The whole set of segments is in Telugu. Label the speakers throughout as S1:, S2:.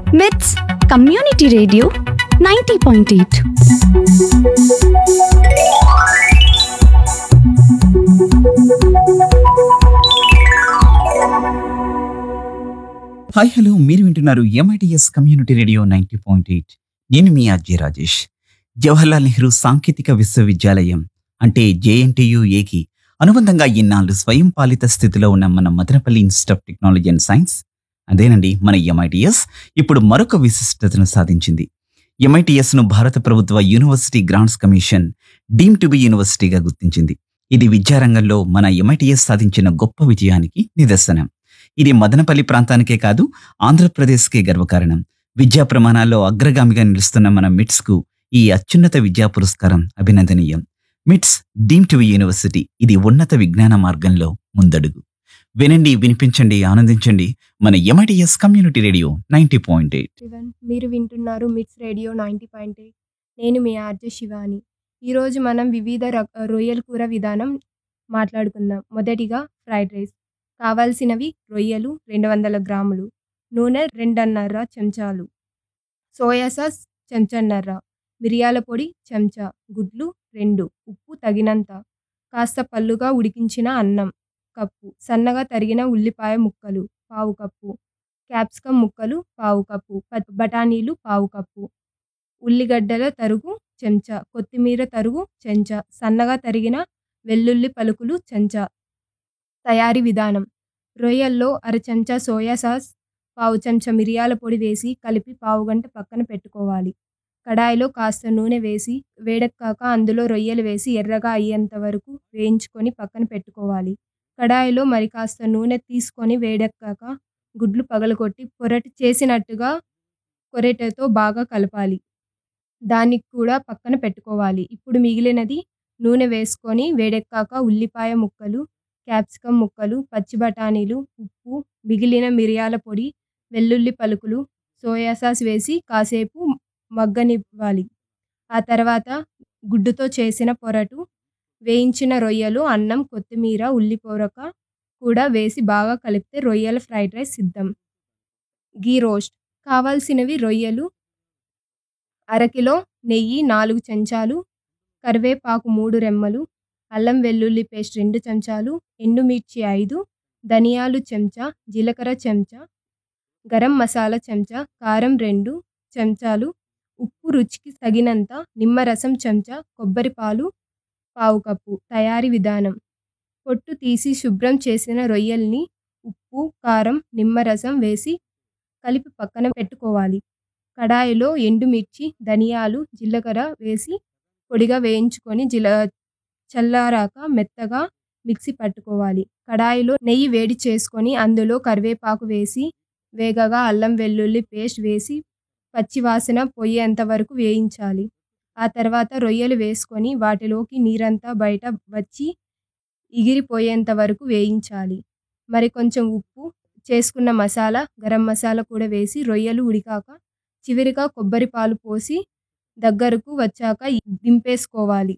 S1: మిట్స్ కమ్యూనిటీ రేడియో 90.8.
S2: హాయ్ హలో మీరు వింటున్నారు ఎంఐటిఎస్ కమ్యూనిటీ రేడియో 90.8. నేను మీ ఆర్జే రాజేష్. జవహర్లాల్ నెహ్రూ సాంకేతిక విశ్వవిద్యాలయం అంటే జేఎన్టీయుఏకి అనుబంధంగా ఇన్నాళ్ళు స్వయం పాలిత స్థితిలో ఉన్న మన Madanapalle institute of technology and science, అదేనండి మన ఎంఐటిఎస్, ఇప్పుడు మరొక విశిష్టతను సాధించింది. ఎంఐటిఎస్ను భారత ప్రభుత్వ university grants commission deem to be యూనివర్సిటీగా గుర్తించింది. ఇది విద్యారంగంలో మన ఎంఐటిఎస్ సాధించిన గొప్ప విజయానికి నిదర్శనం. ఇది మదనపల్లి ప్రాంతానికే కాదు, ఆంధ్రప్రదేశ్కే గర్వకారణం. విద్యా ప్రమాణాల్లో అగ్రగామిగా నిలుస్తున్న మన మిట్స్కు ఈ అత్యున్నత విద్యా పురస్కారం అభినందనీయం. మిట్స్ డీమ్ టు యూనివర్సిటీ, ఇది ఉన్నత విజ్ఞాన మార్గంలో ముందడుగు. వినండి, వినిపించండి, ఆనందించండి. మన ఎంఐటిఎస్ కమ్యూనిటీ రేడియో 90.8.
S3: మీరు వింటున్నారు మిట్స్ రేడియో 90.8. నేను మీ ఆర్జే శివాని. ఈరోజు మనం వివిధ రొయ్యల కూర విధానం మాట్లాడుకుందాం. మొదటిగా ఫ్రైడ్ రైస్. కావాల్సినవి: రొయ్యలు 200 గ్రాములు, నూనె 2.5 చెంచాలు, సోయా సాస్ చెంచాన్నర, మిరియాల పొడి చెంచా, గుడ్లు 2, ఉప్పు తగినంత, కాస్త పల్లుగా ఉడికించిన అన్నం కప్పు, సన్నగా తరిగిన ఉల్లిపాయ ముక్కలు పావు కప్పు, క్యాప్సికం ముక్కలు పావు కప్పు, బఠానీలు పావు కప్పు, ఉల్లిగడ్డల తరుగు చెంచా, కొత్తిమీర తరుగు చెంచా, సన్నగా తరిగిన వెల్లుల్లి పలుకులు చెంచా. తయారీ విధానం: రొయ్యల్లో అర చెంచా సోయా సాస్, పావు చెంచా మిరియాల పొడి వేసి కలిపి పావుగంట పక్కన పెట్టుకోవాలి. కడాయిలో కాస్త నూనె వేసి వేడెక్కాక అందులో రొయ్యలు వేసి ఎర్రగా అయ్యేంత వరకు వేయించుకొని పక్కన పెట్టుకోవాలి. కడాయిలో మరి కాస్త నూనె తీసుకొని వేడెక్కాక గుడ్లు పగలగొట్టి పొరటి చేసినట్టుగా కొరెటతో బాగా కలపాలి. దానికి కూడా పక్కన పెట్టుకోవాలి. ఇప్పుడు మిగిలినది నూనె వేసుకొని వేడెక్కాక ఉల్లిపాయ ముక్కలు, క్యాప్సికం ముక్కలు, పచ్చి బఠానీలు, ఉప్పు, మిగిలిన మిరియాల పొడి, వెల్లుల్లి పలుకులు, సోయా సాస్ వేసి కాసేపు మగ్గనివ్వాలి. ఆ తర్వాత గుడ్డుతో చేసిన పొరటు, వేయించిన రొయ్యలు, అన్నం, కొత్తిమీర, ఉల్లి పొరక కూడా వేసి బాగా కలిపితే రొయ్యల ఫ్రైడ్ రైస్ సిద్ధం. గీ రోస్ట్. కావాల్సినవి: రొయ్యలు అరకిలో, నెయ్యి 4 చెంచాలు, కరివేపాకు 3 రెమ్మలు, అల్లం వెల్లుల్లి పేస్ట్ 2 చెంచాలు, ఎండుమిర్చి 5, ధనియాలు చెంచా, జీలకర్ర చెంచా, గరం మసాలా చెంచా, కారం 2 చెంచాలు, ఉప్పు రుచికి తగినంత, నిమ్మరసం చెంచా, కొబ్బరి పాలు పావు కప్పు. తయారీ విధానం: పొట్టు తీసి శుభ్రం చేసిన రొయ్యల్ని ఉప్పు, కారం, నిమ్మరసం వేసి కలిపి పక్కన పెట్టుకోవాలి. కడాయిలో ఎండుమిర్చి, ధనియాలు, జీలకర్ర వేసి పొడిగా వేయించుకొని చల్లారాక మెత్తగా మిక్సీ పట్టుకోవాలి. కడాయిలో నెయ్యి వేడి చేసుకొని అందులో కరివేపాకు వేసి వేగగా అల్లం వెల్లుల్లి పేస్ట్ వేసి పచ్చివాసన పోయేంత వరకు వేయించాలి. ఆ తర్వాత రొయ్యలు వేసుకొని వాటిలోకి నీరంతా బయట వచ్చి ఎగిరిపోయేంత వరకు వేయించాలి. మరి కొంచెం ఉప్పు, చేసుకున్న మసాలా, గరం మసాలా కూడా వేసి రొయ్యలు ఉడికాక చివరిగా కొబ్బరి పాలు పోసి దగ్గరకు వచ్చాక దింపేసుకోవాలి.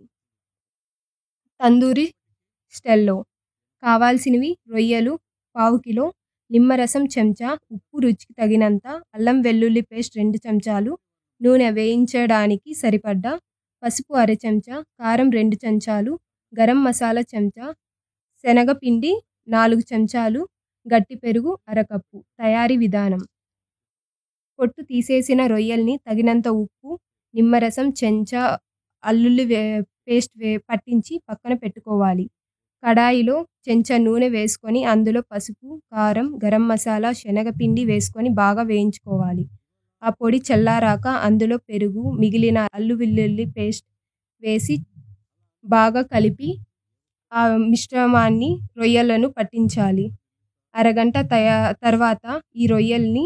S3: తందూరి స్టైల్లో. కావాల్సినవి: రొయ్యలు పావు కిలో, నిమ్మరసం చెంచా, ఉప్పు రుచికి తగినంత, అల్లం వెల్లుల్లి పేస్ట్ 2 చెంచాలు, నూనె వేయించడానికి సరిపడ్డా, పసుపు అర చెంచా, కారం 2 చెంచాలు, గరం మసాలా చెంచా, శనగపిండి 4 చెంచాలు, గట్టి పెరుగు అరకప్పు. తయారీ విధానం: పొట్టు తీసేసిన రొయ్యల్ని తగినంత ఉప్పు, నిమ్మరసం చెంచా అల్లుల్లి పేస్ట్ పట్టించి పక్కన పెట్టుకోవాలి. కడాయిలో చెంచా నూనె వేసుకొని అందులో పసుపు, కారం, గరం మసాలా, శనగపిండి వేసుకొని బాగా వేయించుకోవాలి. ఆ పొడి చల్లారాక అందులో పెరుగు, మిగిలిన అల్లం వెల్లుల్లి పేస్ట్ వేసి బాగా కలిపి ఆ మిశ్రమాన్ని రొయ్యలను పట్టించాలి. అరగంట తర్వాత ఈ రొయ్యల్ని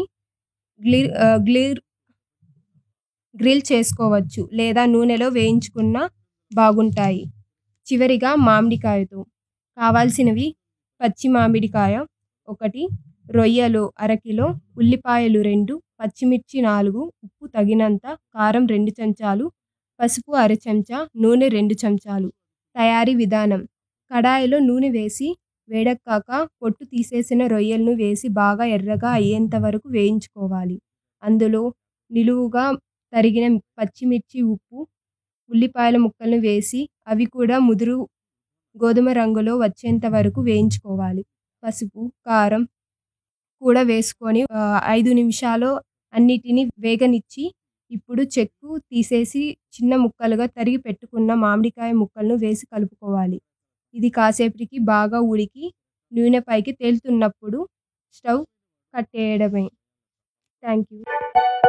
S3: గ్రిల్ చేసుకోవచ్చు లేదా నూనెలో వేయించుకున్నా బాగుంటాయి. చివరిగా మామిడికాయతో. కావాల్సినవి: పచ్చి మామిడికాయ 1, రొయ్యలు అరకిలో, ఉల్లిపాయలు 2, పచ్చిమిర్చి 4, ఉప్పు తగినంత, కారం 2 చెంచాలు, పసుపు అర చెంచా, నూనె 2 చెంచాలు. తయారీ విధానం: కడాయిలో నూనె వేసి వేడెక్కాక పొట్టు తీసేసిన రొయ్యలను వేసి బాగా ఎర్రగా అయ్యేంత వరకు వేయించుకోవాలి. అందులో నిలువుగా తరిగిన పచ్చిమిర్చి, ఉప్పు, ఉల్లిపాయల ముక్కలను వేసి అవి కూడా ముదురు గోధుమ రంగులో వచ్చేంత వరకు వేయించుకోవాలి. పసుపు, కారం కూడా వేసుకొని 5 నిమిషాలు అన్నిటిని వేగనిచ్చి ఇప్పుడు చెక్కు తీసేసి చిన్న ముక్కలుగా తరిగి పెట్టుకున్న మామిడికాయ ముక్కలను వేసి కలుపుకోవాలి. ఇది కాసేపటికి బాగా ఉడికి నూనె పైకి తేలుతున్నప్పుడు స్టవ్ కట్టేయడమే. Thank you.